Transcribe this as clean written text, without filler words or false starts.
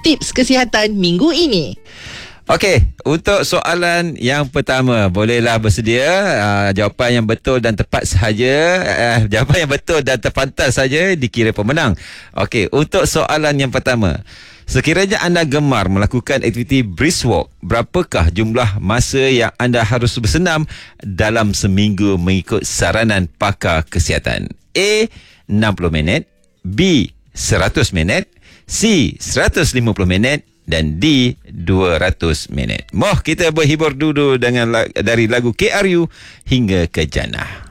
tips kesihatan minggu ini. Okey, untuk soalan yang pertama, bolehlah bersedia. Jawapan yang betul dan tepat sahaja, jawapan yang betul dan terpantas saja dikira pemenang. Okey, untuk soalan yang pertama, sekiranya anda gemar melakukan aktiviti brisk walk, berapakah jumlah masa yang anda harus bersenam dalam seminggu mengikut saranan pakar kesihatan? A. 60 minit, B. 100 minit, C. 150 minit dan D 200 minit. Moh kita berhibur dulu dengan dari lagu KRU hingga ke Jannah.